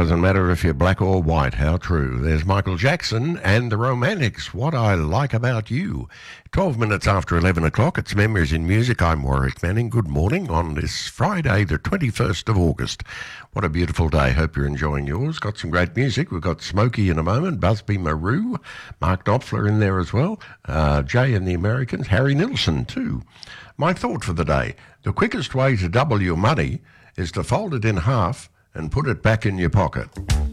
Doesn't matter if you're black or white, how true. There's Michael Jackson and the Romantics, What I Like About You. 12 minutes after 11 o'clock, it's Memories in Music. I'm Warwick Manning. Good morning on this Friday, the 21st of August. What a beautiful day. Hope you're enjoying yours. Got some great music. We've got Smokey in a moment, Busby Maroo, Mark Knopfler in there as well, Jay and the Americans, Harry Nilsson too. My thought for the day, the quickest way to double your money is to fold it in half and put it back in your pocket.